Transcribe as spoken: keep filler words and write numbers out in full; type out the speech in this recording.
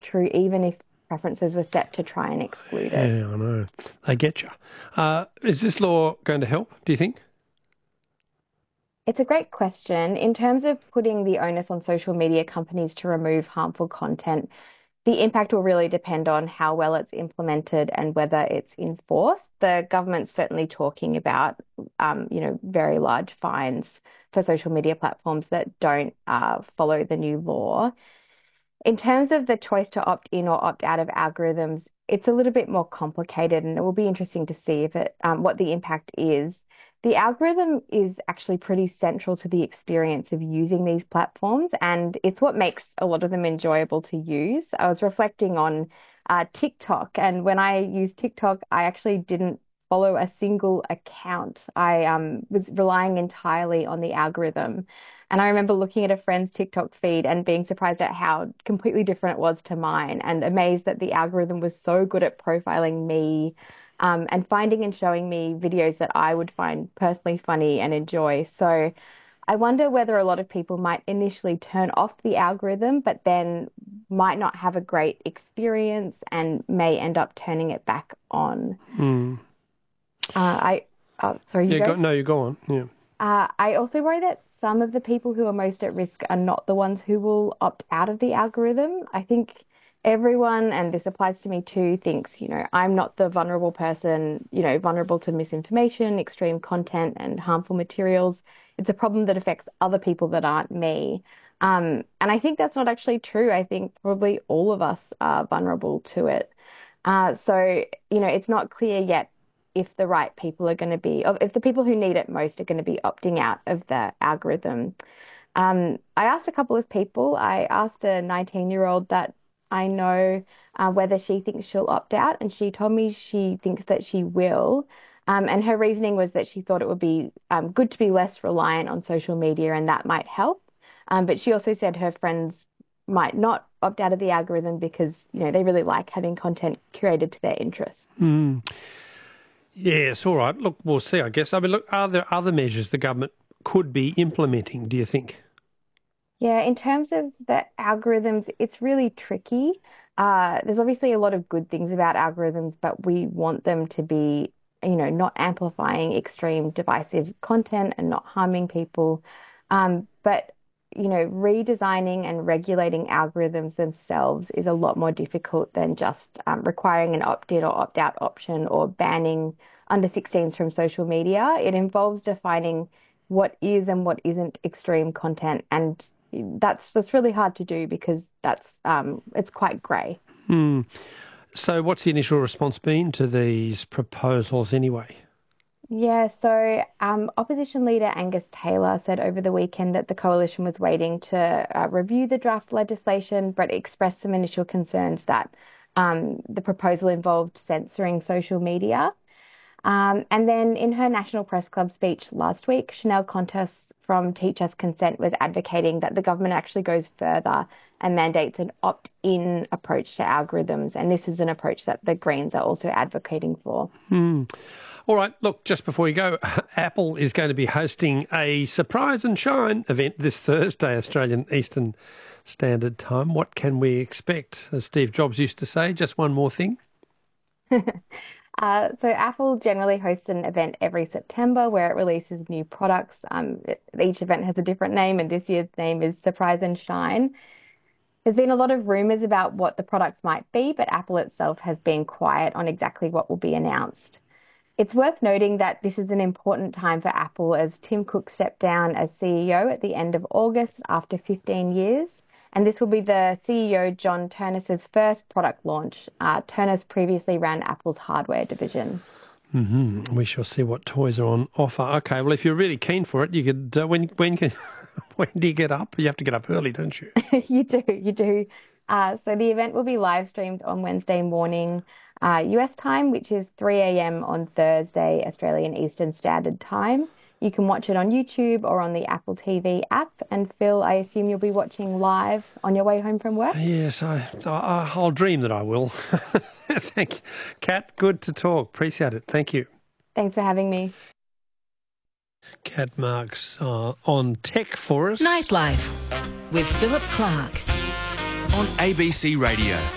true even if preferences were set to try and exclude it. Yeah, I know. I get you. Uh, is this law going to help, do you think? It's a great question. In terms of putting the onus on social media companies to remove harmful content, the impact will really depend on how well it's implemented and whether it's enforced. The government's certainly talking about, um, you know, very large fines for social media platforms that don't uh, follow the new law. In terms of the choice to opt in or opt out of algorithms, it's a little bit more complicated, and it will be interesting to see if it um, what the impact is. The algorithm is actually pretty central to the experience of using these platforms, and it's what makes a lot of them enjoyable to use. I was reflecting on uh, TikTok, and when I used TikTok, I actually didn't follow a single account. I um, was relying entirely on the algorithm. And I remember looking at a friend's TikTok feed and being surprised at how completely different it was to mine, and amazed that the algorithm was so good at profiling me um, and finding and showing me videos that I would find personally funny and enjoy. So I wonder whether a lot of people might initially turn off the algorithm, but then might not have a great experience and may end up turning it back on. Mm. Uh, I, oh, sorry, you yeah, go? go, no, you go on. Yeah. Uh, I also worry that some of the people who are most at risk are not the ones who will opt out of the algorithm. I think everyone, and this applies to me too, thinks, you know, I'm not the vulnerable person, you know, vulnerable to misinformation, extreme content, and harmful materials. It's a problem that affects other people that aren't me. Um, and I think that's not actually true. I think probably all of us are vulnerable to it. Uh, so, you know, it's not clear yet if the right people are going to be, if the people who need it most are going to be opting out of the algorithm. Um, I asked a couple of people. I asked a nineteen-year-old that I know uh, whether she thinks she'll opt out, and she told me she thinks that she will. Um, and her reasoning was that she thought it would be um, good to be less reliant on social media, and that might help. Um, but she also said her friends might not opt out of the algorithm because, you know, they really like having content curated to their interests. Mm. Yes, all right. Look, we'll see, I guess. I mean, look, are there other measures the government could be implementing, do you think? Yeah, in terms of the algorithms, it's really tricky. Uh, there's obviously a lot of good things about algorithms, but we want them to be, you know, not amplifying extreme divisive content and not harming people. Um, but, you know, redesigning and regulating algorithms themselves is a lot more difficult than just um, requiring an opt-in or opt-out option or banning under sixteens from social media. It involves defining what is and what isn't extreme content, and that's what's really hard to do because that's um, it's quite grey. Hmm. So what's the initial response been to these proposals anyway? Yeah, so um, opposition leader Angus Taylor said over the weekend that the coalition was waiting to uh, review the draft legislation, but expressed some initial concerns that um, the proposal involved censoring social media. Um, and then in her National Press Club speech last week, Chanel Contas from Teachers Consent was advocating that the government actually goes further and mandates an opt-in approach to algorithms. And this is an approach that the Greens are also advocating for. Hmm. All right, look, just before you go, Apple is going to be hosting a Surprise and Shine event this Thursday, Australian Eastern Standard Time. What can we expect? As Steve Jobs used to say, just one more thing. Uh, so Apple generally hosts an event every September where it releases new products. Um, it, each event has a different name, and this year's name is Surprise and Shine. There's been a lot of rumours about what the products might be, but Apple itself has been quiet on exactly what will be announced. It's worth noting that this is an important time for Apple as Tim Cook stepped down as C E O at the end of August after fifteen years. And this will be the C E O, John Ternus's first product launch. Uh, Ternus previously ran Apple's hardware division. Mm-hmm. We shall see what toys are on offer. Okay, well, if you're really keen for it, you could, uh, when, when, can, when do you get up? You have to get up early, don't you? You do, you do. Uh, so the event will be live streamed on Wednesday morning uh, U S time, which is three a m on Thursday, Australian Eastern Standard Time. You can watch it on YouTube or on the Apple T V app. And Phil, I assume you'll be watching live on your way home from work? Yes, I, I, I'll dream that I will. Thank you. Kat, good to talk. Appreciate it. Thank you. Thanks for having me. Kat Marks uh, on tech for us. Nightlife with Philip Clark on A B C Radio.